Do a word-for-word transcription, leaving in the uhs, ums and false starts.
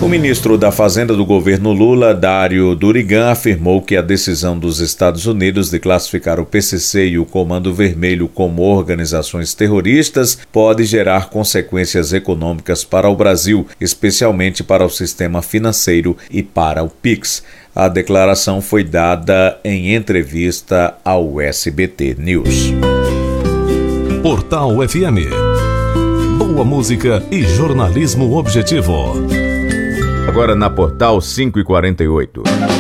O ministro da Fazenda do governo Lula, Dário Durigan, afirmou que a decisão dos Estados Unidos de classificar o P C C e o Comando Vermelho como organizações terroristas pode gerar consequências econômicas para o Brasil, especialmente para o sistema financeiro e para o Pix. A declaração foi dada em entrevista ao S B T News. Portal F M. Boa música e jornalismo objetivo. Agora na Portal cinco e quarenta e oito.